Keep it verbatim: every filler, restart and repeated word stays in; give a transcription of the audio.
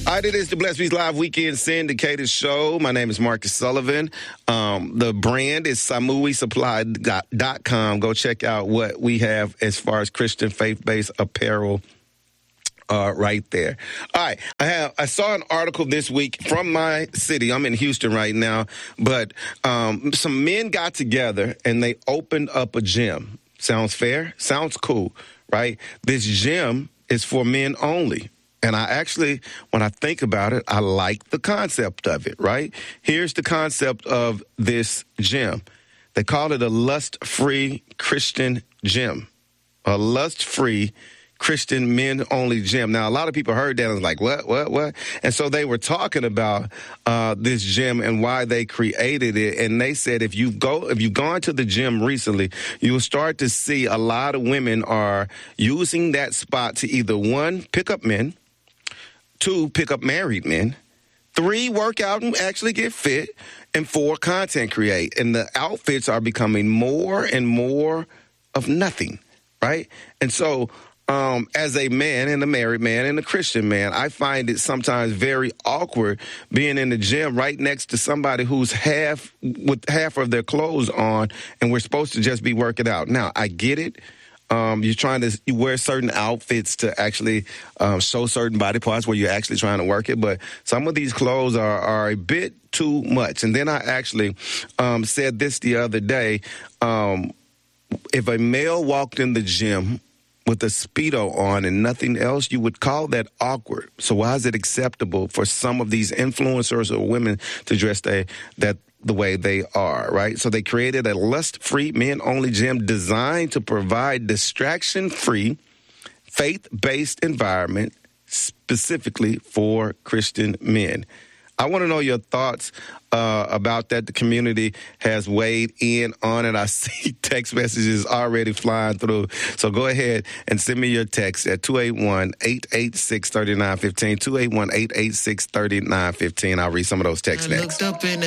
All right, it is the Blessed Beats Live Weekend Syndicated Show. My name is Marcus Sullivan. Um, the brand is samui supply dot com. Go check out what we have as far as Christian faith-based apparel uh, right there. All right, I have I saw an article this week from my city. I'm in Houston right now, but um, some men got together and they opened up a gym. Sounds fair? Sounds cool, right? This gym is for men only. And I actually, when I think about it, I like the concept of it, right? Here's the concept of this gym. They call it a lust-free Christian gym. A lust-free Christian men-only gym. Now, a lot of people heard that and was like, what, what, what? And so they were talking about uh, this gym and why they created it. And they said if you go, if you've gone to the gym recently, you will start to see a lot of women are using that spot to either, one, pick up men, two, pick up married men, three, work out and actually get fit, and four, content create. And the outfits are becoming more and more of nothing, right? And so um, as a man and a married man and a Christian man, I find it sometimes very awkward being in the gym right next to somebody who's half with half of their clothes on, and we're supposed to just be working out. Now, I get it. Um, you're trying to you wear certain outfits to actually um, show certain body parts where you're actually trying to work it. But some of these clothes are, are a bit too much. And then I actually um, said this the other day. Um, if a male walked in the gym with a Speedo on and nothing else, you would call that awkward. So why is it acceptable for some of these influencers or women to dress they, that the way they are, right? So they created a lust-free, men-only gym designed to provide distraction-free, faith-based environment specifically for Christian men. I want to know your thoughts uh, about that. The community has weighed in on it. I see text messages already flying through. So go ahead and send me your text at two eight one, eight eight six, three nine one five, two eight one, eight eight six, three nine one five. I'll read some of those texts next.